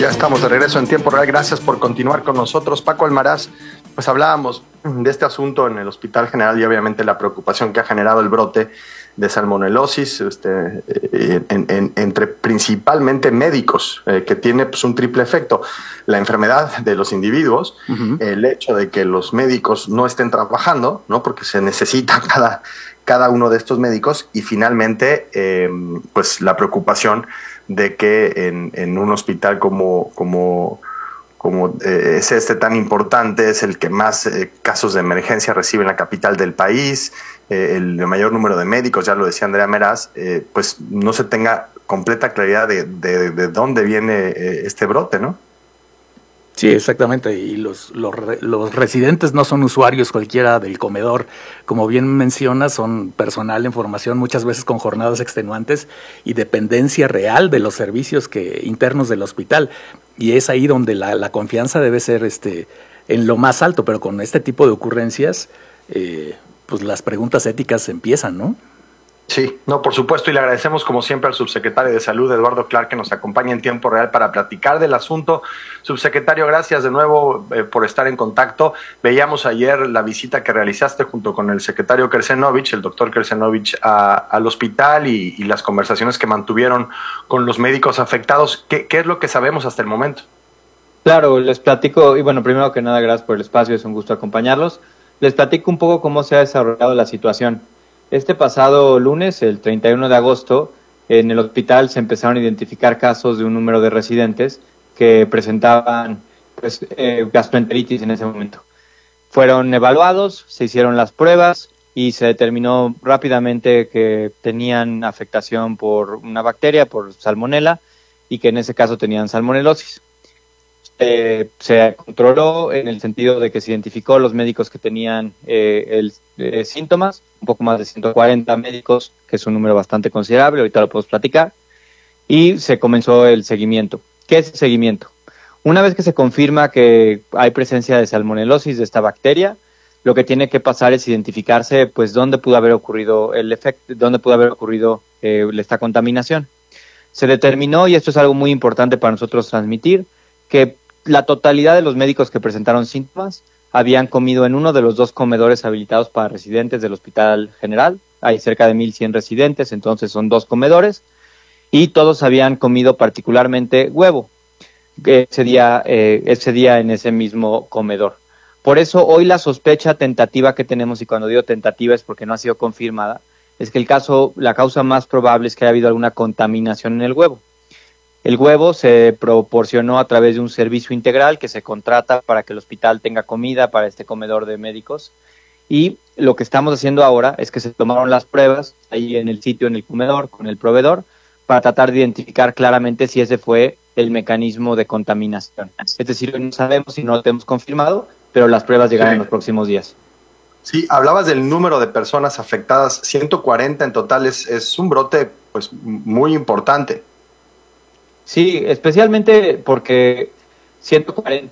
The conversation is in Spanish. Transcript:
Ya estamos de regreso en tiempo real. Gracias por continuar con nosotros. Paco Almaraz, pues hablábamos de este asunto en el Hospital General y obviamente la preocupación que ha generado el brote de salmonelosis entre principalmente médicos, que tiene pues un triple efecto: la enfermedad de los individuos, el hecho de que los médicos no estén trabajando, ¿no? Porque se necesita cada uno de estos médicos, y finalmente pues la preocupación de que en un hospital como es este tan importante, es el que más casos de emergencia recibe en la capital del país, el mayor número de médicos, ya lo decía Andrea Meraz, pues no se tenga completa claridad de dónde viene este brote, ¿no? Sí, exactamente, y los residentes no son usuarios cualquiera del comedor. Como bien mencionas, son personal en formación, muchas veces con jornadas extenuantes y dependencia real de los servicios internos del hospital, y es ahí donde la confianza debe ser en lo más alto. Pero con este tipo de ocurrencias, pues las preguntas éticas empiezan, ¿no? Sí, no, por supuesto, y le agradecemos como siempre al subsecretario de Salud, Eduardo Clark, que nos acompaña en tiempo real para platicar del asunto. Subsecretario, gracias de nuevo por estar en contacto. Veíamos ayer la visita que realizaste junto con el secretario Krcenovic, el doctor Krcenovic, al hospital, y las conversaciones que mantuvieron con los médicos afectados. ¿Qué es lo que sabemos hasta el momento? Claro, les platico, y bueno, primero que nada, gracias por el espacio, es un gusto acompañarlos. Les platico un poco cómo se ha desarrollado la situación. Este pasado lunes, el 31 de agosto, en el hospital se empezaron a identificar casos de un número de residentes que presentaban gastroenteritis en ese momento. Fueron evaluados, se hicieron las pruebas y se determinó rápidamente que tenían afectación por una bacteria, por salmonela, y que en ese caso tenían salmonelosis. Se controló en el sentido de que se identificó los médicos que tenían síntomas, un poco más de 140 médicos, que es un número bastante considerable, ahorita lo podemos platicar, y se comenzó el seguimiento. ¿Qué es el seguimiento? Una vez que se confirma que hay presencia de salmonelosis, de esta bacteria, lo que tiene que pasar es identificarse pues dónde pudo haber ocurrido esta contaminación. Se determinó, y esto es algo muy importante para nosotros transmitir, que la totalidad de los médicos que presentaron síntomas habían comido en uno de los 2 comedores habilitados para residentes del Hospital General. Hay cerca de 1,100 residentes, entonces son 2 comedores, y todos habían comido particularmente huevo ese día en ese mismo comedor. Por eso hoy la sospecha tentativa que tenemos, y cuando digo tentativa es porque no ha sido confirmada, es que la causa más probable es que haya habido alguna contaminación en el huevo. El huevo se proporcionó a través de un servicio integral que se contrata para que el hospital tenga comida para este comedor de médicos, y lo que estamos haciendo ahora es que se tomaron las pruebas ahí en el sitio, en el comedor, con el proveedor, para tratar de identificar claramente si ese fue el mecanismo de contaminación. Es decir, no sabemos si no lo tenemos confirmado, pero las pruebas llegarán en los próximos días. Sí, hablabas del número de personas afectadas, 140 en total, es un brote pues muy importante. Sí, especialmente porque 140